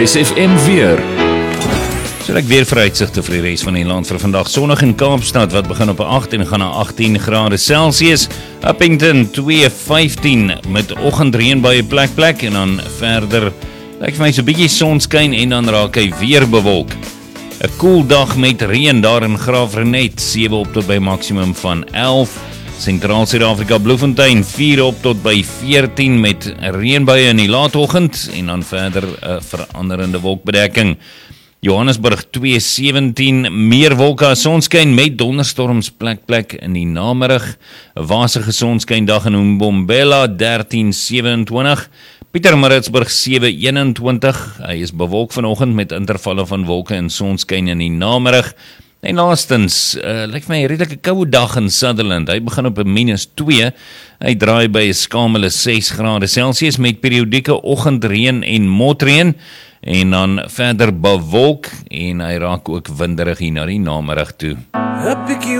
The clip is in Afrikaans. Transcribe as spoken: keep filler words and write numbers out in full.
S F M weer. So ek weer vooruitsigte vir die res van die land vir vandag. Sonnig in Kaapstad wat begin op agt en gaan na agttien grade Celsius. Upington twee vyftien met oggendreën by 'n plek plek en dan verder lyk vir my so 'n bietjie sonskyn en dan raak hy weer bewolk. 'n Koel dag met reën daar in Graaf-Reinet, sewe op tot by maksimum van elf. Sentraal Suid-Afrika Bloemfontein vier op tot by veertien met reënbuie in die laatoggend en dan verder 'n uh, veranderende wolkbedekking. Johannesburg twee sewentien, meer wolke as sonskyn met donderstorms plek plek in die namiddag. 'n Wasige sonskyndag in Mbombela dertien sewenentwintig. Pietermaritzburg sewe eenentwintig. Hy is bewolk vanoggend met intervalle van wolke en sonskyn in die namiddag. En laastens, uh, lyk my 'n redelike koue dag in Sutherland. Hy begin op 'n minus twee. Hy draai by 'n skamele ses grade Celsius met periodieke oggendreën en motreën. En dan verder bewolk en hy raak ook winderig hier na die namiddag toe.